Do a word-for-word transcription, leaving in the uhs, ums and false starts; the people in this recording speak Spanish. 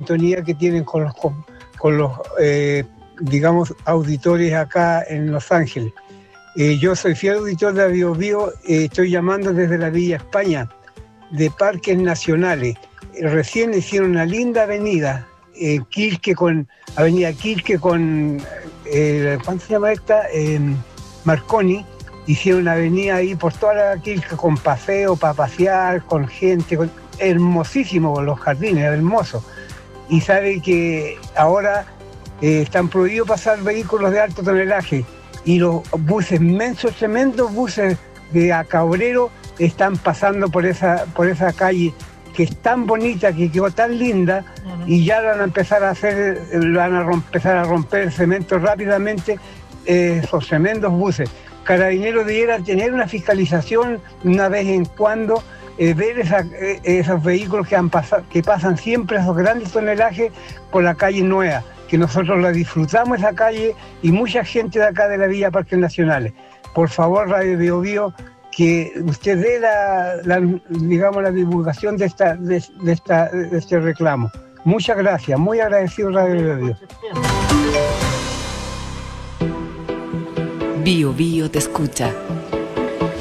sintonía que tienen con los, con, con los eh, digamos, auditores acá en Los Ángeles. Eh, yo soy fiel auditor de Bio Bio, eh, estoy llamando desde la Villa España, de Parques Nacionales. Eh, recién hicieron una linda avenida, eh, Quilque con, avenida Quilque con, eh, ¿cuánto se llama esta? Eh, Marconi. Hicieron una avenida ahí por toda la Quilca con paseo para pasear, con gente, con, hermosísimo, con los jardines, hermoso. Y sabe que ahora eh, están prohibidos pasar vehículos de alto tonelaje y los buses inmensos, tremendos buses de Acabrero están pasando por esa, por esa calle que es tan bonita, que quedó tan linda, uh-huh. y ya van a empezar a hacer, van a romper, empezar a romper el cemento rápidamente, eh, esos tremendos buses. Carabineros debiera tener una fiscalización una vez en cuando, eh, ver esa, eh, esos vehículos que, han pasado, que pasan siempre esos grandes tonelajes por la calle Nueva, que nosotros la disfrutamos esa calle y mucha gente de acá de la Villa Parques Nacionales. Por favor, Radio Bio Bio, que usted dé la, la, digamos, la divulgación de, esta, de, de, esta, de este reclamo. Muchas gracias, muy agradecido Radio Bio Bio. Bio Bio te escucha.